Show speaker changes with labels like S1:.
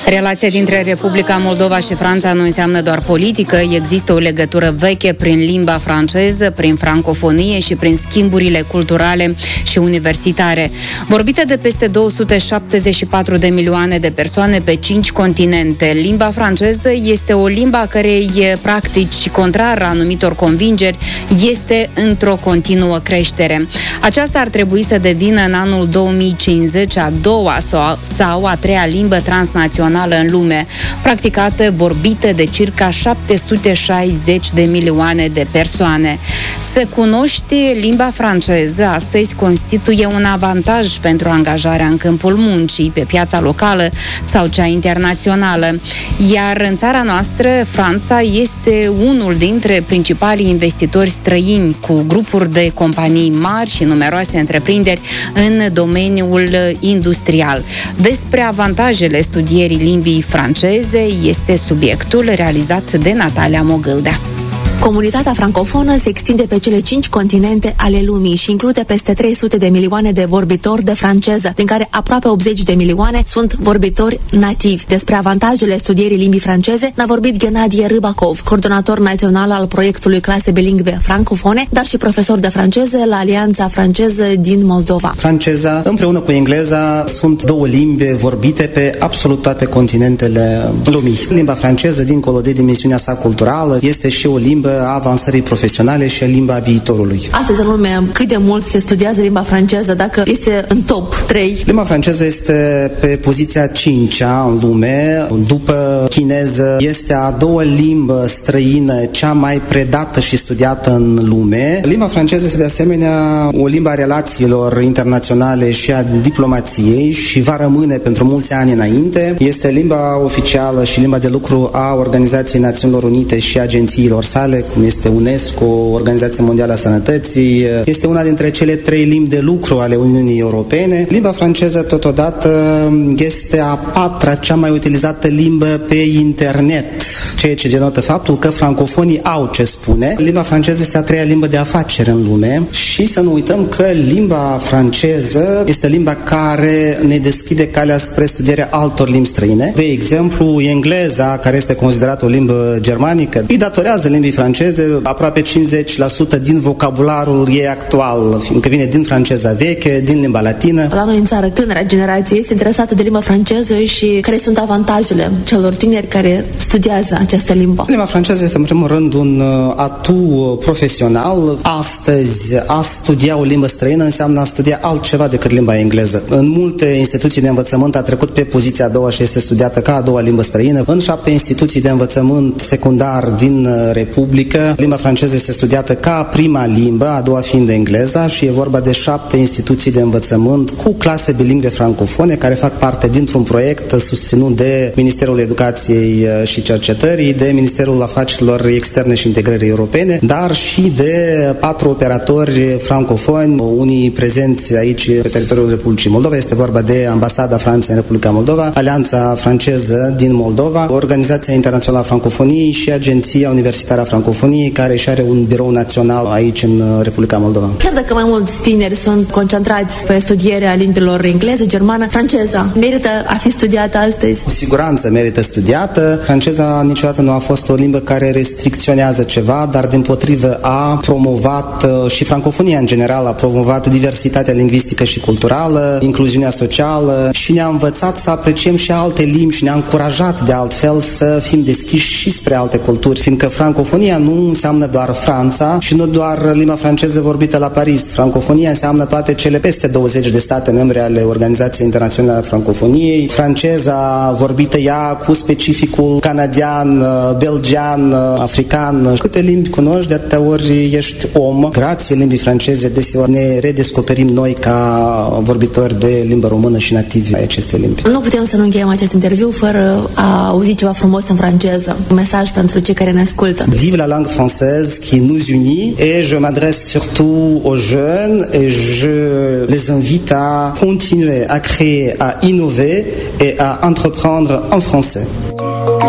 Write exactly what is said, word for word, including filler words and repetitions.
S1: Relația dintre Republica Moldova și Franța nu înseamnă doar politică, există o legătură veche prin limba franceză, prin francofonie și prin schimburile culturale și universitare. Vorbită de peste două sute șaptezeci și patru de milioane de persoane pe cinci continente, limba franceză este o limba a cărei practici, contrar anumitor convingeri, este într-o continuă creștere. Aceasta ar trebui să devină în anul două mii cincizeci a doua sau, sau a treia limbă transnațională în lume, practicată, vorbită de circa șapte sute șaizeci de milioane de persoane. Să cunoști limba franceză astăzi constituie un avantaj pentru angajarea în câmpul muncii, pe piața locală sau cea internațională. Iar în țara noastră, Franța este unul dintre principalii investitori străini, cu grupuri de companii mari și numeroase întreprinderi în domeniul industrial. Despre avantajele studierii limbii franceze este subiectul realizat de Natalia Mogâldea.
S2: Comunitatea francofonă se extinde pe cele cinci continente ale lumii și include peste trei sute de milioane de vorbitori de franceză, din care aproape optzeci de milioane sunt vorbitori nativi. Despre avantajele studierii limbii franceze n-a vorbit Ghenadie Rybakov, coordonator național al proiectului Clase Bilingve Francofone, dar și profesor de franceză la Alianța Franceză din Moldova.
S3: Franceza împreună cu engleza sunt două limbi vorbite pe absolut toate continentele lumii. Limba franceză, dincolo de dimensiunea sa culturală, este și o limbă a avansării profesionale și a limba viitorului.
S2: Astăzi în lume, cât de mult se studiază limba franceză, dacă este în top trei?
S3: Limba franceză este pe poziția cincea în lume, după chineză. Este a doua limbă străină cea mai predată și studiată în lume. Limba franceză este de asemenea o limbă a relațiilor internaționale și a diplomației și va rămâne pentru mulți ani înainte. Este limba oficială și limba de lucru a Organizației Națiunilor Unite și agențiilor sale, cum este UNESCO, Organizația Mondială a Sănătății. Este una dintre cele trei limbi de lucru ale Uniunii Europene. Limba franceză, totodată, este a patra cea mai utilizată limbă pe internet, ceea ce denotă faptul că francofonii au ce spune. Limba franceză este a treia limbă de afaceri în lume și să nu uităm că limba franceză este limba care ne deschide calea spre studierea altor limbi străine. De exemplu, engleza, care este considerată o limbă germanică, îi datorează limbii franceze aproape cincizeci la sută din vocabularul ei actual, fiindcă vine din franceza veche, din limba latină.
S2: La noi în țară, tânăra generație este interesată de limba franceză și care sunt avantajele celor tineri care studiază această limbă?
S3: Limba franceză este în primul rând un atu profesional. Astăzi, a studia o limbă străină înseamnă a studia altceva decât limba engleză. În multe instituții de învățământ a trecut pe poziția a doua și este studiată ca a doua limbă străină. În șapte instituții de învățământ secundar din Republică, limba franceză este studiată ca prima limbă, a doua fiind engleza, și e vorba de șapte instituții de învățământ cu clase bilingve francofone care fac parte dintr-un proiect susținut de Ministerul Educației și Cercetării, de Ministerul Afacerilor Externe și Integrării Europene, dar și de patru operatori francofoni, unii prezenți aici pe teritoriul Republicii Moldova. Este vorba de Ambasada Franței în Republica Moldova, Alianța Franceză din Moldova, Organizația Internațională a Francofoniei și Agenția Universitară a Francofoniei, care și are un birou național aici în Republica Moldova.
S2: Chiar dacă mai mulți tineri sunt concentrați pe studierea limbilor engleză, germană, franceza merită a fi studiată astăzi?
S3: Cu siguranță merită studiată. Franceza niciodată nu a fost o limbă care restricționează ceva, dar dimpotrivă a promovat și francofonia în general a promovat diversitatea lingvistică și culturală, incluziunea socială și ne-a învățat să apreciem și alte limbi și ne-a încurajat de altfel să fim deschiși și spre alte culturi, fiindcă francofonia nu înseamnă doar Franța și nu doar limba franceză vorbită la Paris. Francofonia înseamnă toate cele peste douăzeci de state membre ale Organizației Internaționale a Francofoniei. Franceza vorbită ea cu specificul canadian, belgian, african. Câte limbi cunoști, de atâtea ori ești om. Grație limbii franceze, deseori ne redescoperim noi ca vorbitori de limbă română și nativi ai acestei limbi.
S2: Nu putem să nu încheiem acest interviu fără a auzi ceva frumos în franceză. Un mesaj pentru cei care ne ascultă.
S3: Vive la langue française qui nous unit et je m'adresse surtout aux jeunes et je les invite à continuer à créer, à innover et à entreprendre en français.